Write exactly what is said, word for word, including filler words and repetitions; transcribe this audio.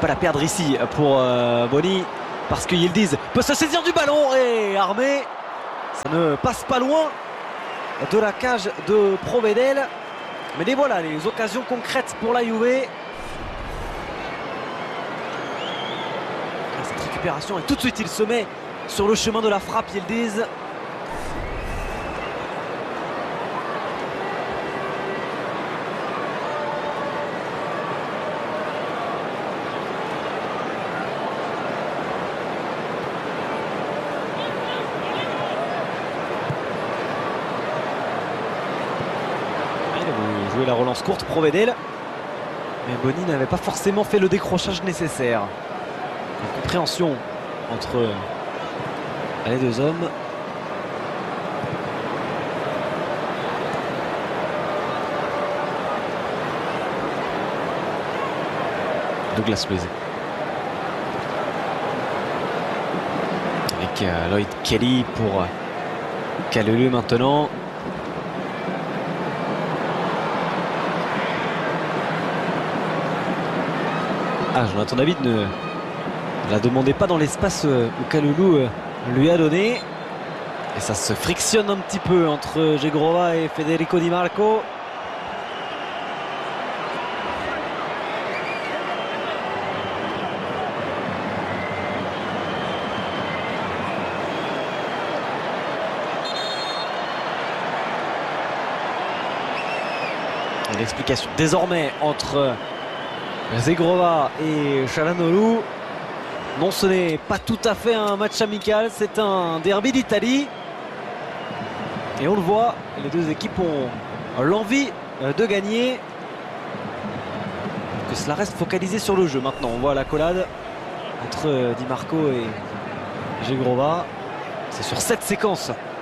pas la perdre ici pour euh, Boni, parce que Yildiz peut se saisir du ballon et armé. Ça ne passe pas loin de la cage de Provedel. Mais les voilà, les occasions concrètes pour la Juve. Cette récupération et tout de suite il se met sur le chemin de la frappe, Yildiz. Jouer la relance courte, Provedel. Mais Boni n'avait pas forcément fait le décrochage nécessaire. Une compréhension entre les deux hommes. Douglas Luiz. Avec euh, Lloyd Kelly pour euh, Kalulu maintenant. Ah, Jonathan David ne la demandait pas dans l'espace où Kalulu lui a donné. Et ça se frictionne un petit peu entre Zegrova et Federico Di Marco. L'explication désormais entre Zegrova et Çalhanoğlu. Non, ce n'est pas tout à fait un match amical, c'est un derby d'Italie. Et on le voit, les deux équipes ont l'envie de gagner. Que cela reste focalisé sur le jeu maintenant. On voit la collade entre Di Marco et Zegrova. C'est sur cette séquence